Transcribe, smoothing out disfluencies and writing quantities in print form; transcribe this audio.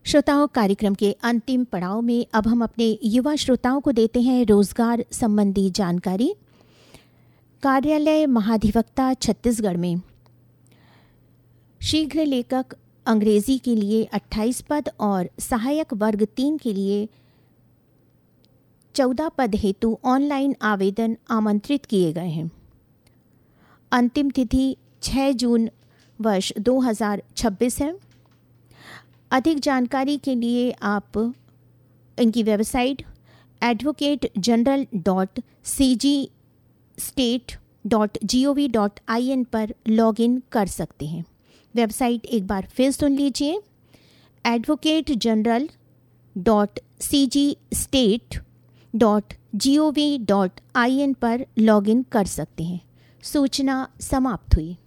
श्रोताओं, कार्यक्रम के अंतिम पड़ाव में अब हम अपने युवा श्रोताओं को देते हैं रोजगार संबंधी जानकारी। कार्यालय महाधिवक्ता छत्तीसगढ़ में शीघ्र लेखक अंग्रेजी के लिए 28 पद और सहायक वर्ग 3 के लिए 14 पद हेतु ऑनलाइन आवेदन आमंत्रित किए गए हैं। अंतिम तिथि 6 जून वर्ष 2026 है। अधिक जानकारी के लिए आप इनकी वेबसाइट advocate.cgstate.gov.in पर लॉगिन कर सकते हैं। वेबसाइट एक बार फिर सुन लीजिए, advocate.cgstate.gov.in पर लॉगिन कर सकते हैं। सूचना समाप्त हुई।